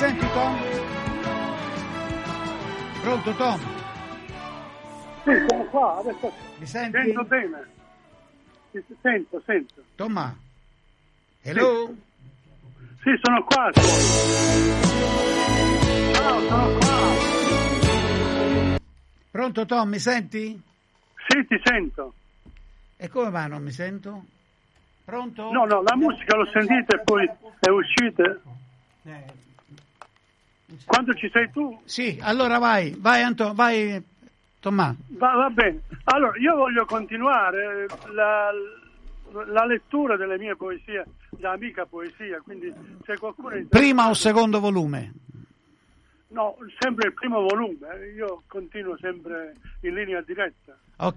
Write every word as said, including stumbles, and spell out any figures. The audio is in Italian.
senti Tom? Pronto Tom? Sì, sono qua, adesso Mi senti? sento bene. Sì, sento, sento. Tomma? Hello? Sì, sì sono qua. Ciao, sono qua. Pronto Tom, mi senti? Sì, ti sento. E come mai non mi sento? Pronto? No, no, la musica l'ho sentita e poi è uscita. Quando ci sei tu? Sì, allora vai, vai Anto, vai Tomma. Va, va bene. Allora, io voglio continuare la, la lettura delle mie poesie, la amica poesia, quindi se qualcuno... Prima o secondo volume? No, sempre il primo volume, io continuo sempre in linea diretta. Ok,